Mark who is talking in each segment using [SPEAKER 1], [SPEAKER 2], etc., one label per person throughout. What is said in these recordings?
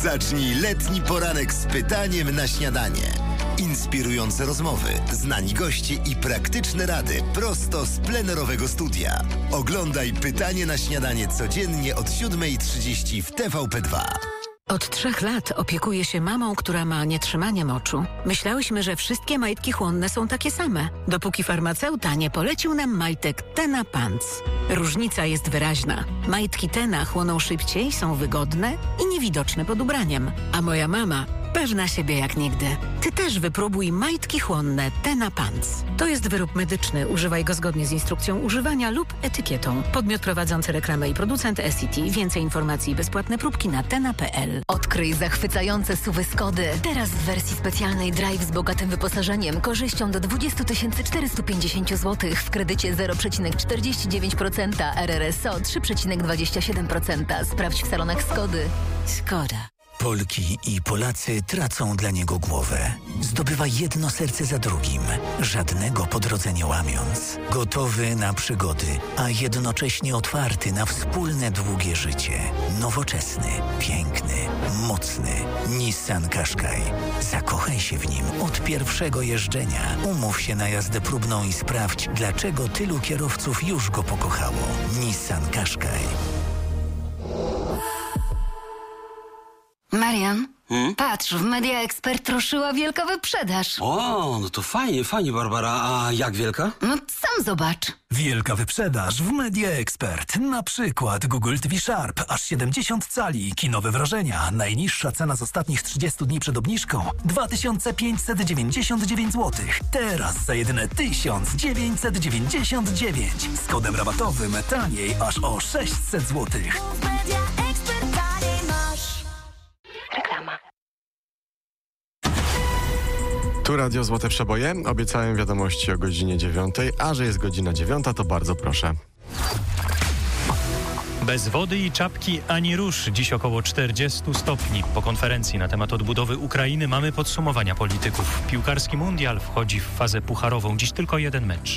[SPEAKER 1] Zacznij letni poranek z pytaniem na śniadanie. Inspirujące rozmowy, znani goście i praktyczne rady prosto z plenerowego studia. Oglądaj Pytanie na śniadanie codziennie od 7:30 w TVP2.
[SPEAKER 2] Od 3 lat opiekuję się mamą, która ma nietrzymanie moczu. Myślałyśmy, że wszystkie majtki chłonne są takie same, dopóki farmaceuta nie polecił nam majtek Tena Pants. Różnica jest wyraźna. Majtki Tena chłoną szybciej, są wygodne i niewidoczne pod ubraniem. A moja mama pewna siebie jak nigdy. Ty też wypróbuj majtki chłonne Tena Pants. To jest wyrób medyczny. Używaj go zgodnie z instrukcją używania lub etykietą. Podmiot prowadzący reklamę i producent SCT. Więcej informacji i bezpłatne próbki na tena.pl.
[SPEAKER 3] Odkryj zachwycające SUV-y Skody. Teraz w wersji specjalnej Drive z bogatym wyposażeniem, korzyścią do 20 450 zł w kredycie 0,49%, RRSO 3,27%. Sprawdź w salonach Skody.
[SPEAKER 2] Skoda.
[SPEAKER 4] Polki i Polacy tracą dla niego głowę. Zdobywa jedno serce za drugim, żadnego po drodze nie łamiąc. Gotowy na przygody, a jednocześnie otwarty na wspólne długie życie. Nowoczesny, piękny, mocny. Nissan Qashqai. Zakochaj się w nim od pierwszego jeżdżenia. Umów się na jazdę próbną i sprawdź, dlaczego tylu kierowców już go pokochało. Nissan Qashqai.
[SPEAKER 3] Marian, patrz, w Media Expert ruszyła wielka wyprzedaż.
[SPEAKER 5] O, no to fajnie, Barbara. A jak wielka?
[SPEAKER 3] No sam zobacz.
[SPEAKER 6] Wielka wyprzedaż w Media Expert. Na przykład Google TV Sharp, aż 70 cali, kinowe wrażenia. Najniższa cena z ostatnich 30 dni przed obniżką 2599 zł. Teraz za jedyne 1999. Z kodem rabatowym taniej aż o 600 zł.
[SPEAKER 3] Reklama.
[SPEAKER 7] Tu Radio Złote Przeboje. Obiecałem wiadomości o godzinie 9, a że jest godzina 9, to bardzo proszę.
[SPEAKER 8] Bez wody i czapki ani rusz. Dziś około 40 stopni. Po konferencji na temat odbudowy Ukrainy mamy podsumowania polityków. Piłkarski mundial wchodzi w fazę pucharową. Dziś tylko jeden mecz.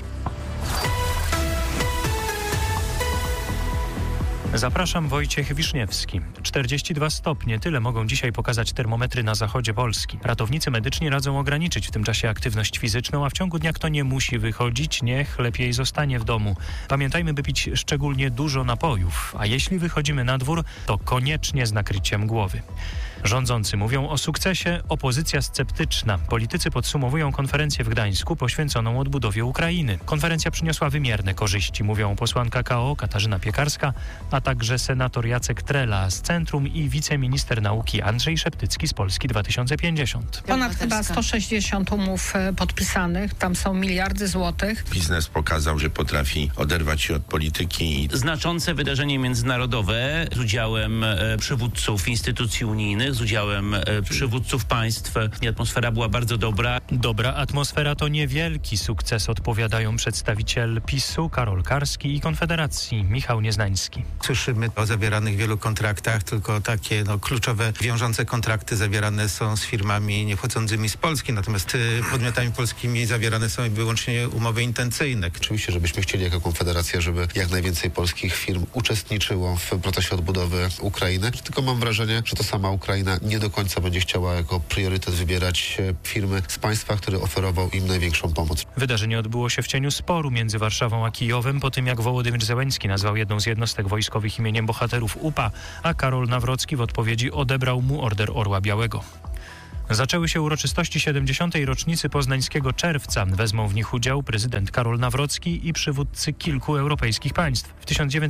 [SPEAKER 8] Zapraszam, Wojciech Wiszniewski. 42 stopnie, tyle mogą dzisiaj pokazać termometry na zachodzie Polski. Ratownicy medyczni radzą ograniczyć w tym czasie aktywność fizyczną, a w ciągu dnia kto nie musi wychodzić, niech lepiej zostanie w domu. Pamiętajmy, by pić szczególnie dużo napojów, a jeśli wychodzimy na dwór, to koniecznie z nakryciem głowy. Rządzący mówią o sukcesie, opozycja sceptyczna. Politycy podsumowują konferencję w Gdańsku poświęconą odbudowie Ukrainy. Konferencja przyniosła wymierne korzyści, mówią posłanka KO Katarzyna Piekarska, a także senator Jacek Trela z Centrum i wiceminister nauki Andrzej Szeptycki z Polski 2050.
[SPEAKER 9] Ponad chyba 160 umów podpisanych, tam są miliardy złotych.
[SPEAKER 10] Biznes pokazał, że potrafi oderwać się od polityki.
[SPEAKER 11] Znaczące wydarzenie międzynarodowe z udziałem przywódców instytucji unijnych, z udziałem przywódców państw. Atmosfera była bardzo dobra.
[SPEAKER 8] Dobra atmosfera to niewielki sukces, odpowiadają przedstawiciel PiS-u Karol Karski i Konfederacji Michał Nieznański.
[SPEAKER 12] Słyszymy o zawieranych wielu kontraktach, tylko takie kluczowe, wiążące kontrakty zawierane są z firmami niepochodzącymi z Polski, natomiast podmiotami polskimi zawierane są wyłącznie umowy intencyjne.
[SPEAKER 13] Oczywiście, żebyśmy chcieli jako Konfederacja, żeby jak najwięcej polskich firm uczestniczyło w procesie odbudowy Ukrainy, tylko mam wrażenie, że to sama Ukraina nie do końca będzie chciała jako priorytet wybierać firmy z państwa, który oferował im największą pomoc.
[SPEAKER 8] Wydarzenie odbyło się w cieniu sporu między Warszawą a Kijowem po tym, jak Wołodymyr Zełenski nazwał jedną z jednostek wojskowych imieniem bohaterów UPA, a Karol Nawrocki w odpowiedzi odebrał mu Order Orła Białego. Zaczęły się uroczystości 70. rocznicy poznańskiego czerwca. Wezmą w nich udział prezydent Karol Nawrocki i przywódcy kilku europejskich państw. W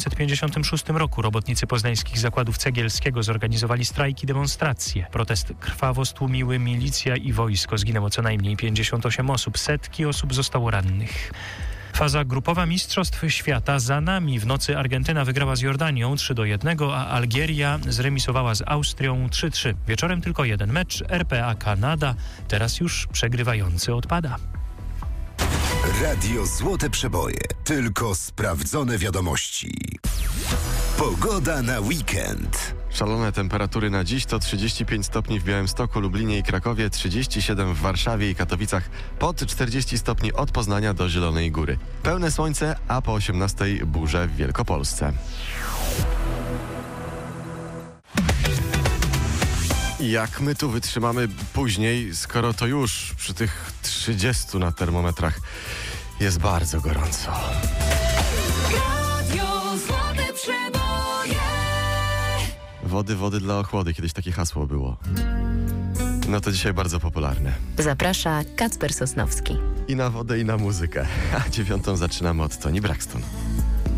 [SPEAKER 8] 1956 roku robotnicy poznańskich zakładów Cegielskiego zorganizowali strajk i demonstracje. Protest krwawo stłumiły milicja i wojsko. Zginęło co najmniej 58 osób. Setki osób zostało rannych. Faza grupowa Mistrzostw Świata za nami. W nocy Argentyna wygrała z Jordanią 3-1, a Algieria zremisowała z Austrią 3-3. Wieczorem tylko jeden mecz. RPA Kanada. Teraz już przegrywający odpada.
[SPEAKER 1] Radio Złote Przeboje. Tylko sprawdzone wiadomości. Pogoda na weekend.
[SPEAKER 7] Szalone temperatury na dziś to 35 stopni w Białymstoku, Lublinie i Krakowie, 37 w Warszawie i Katowicach, pod 40 stopni od Poznania do Zielonej Góry. Pełne słońce, a po 18 burze w Wielkopolsce. Jak my tu wytrzymamy później, skoro to już przy tych 30 na termometrach jest bardzo gorąco. Wody dla ochłody. Kiedyś takie hasło było. No to dzisiaj bardzo popularne.
[SPEAKER 3] Zaprasza Kacper Sosnowski.
[SPEAKER 7] I na wodę, i na muzykę. A 9 zaczynamy od Toni Braxton.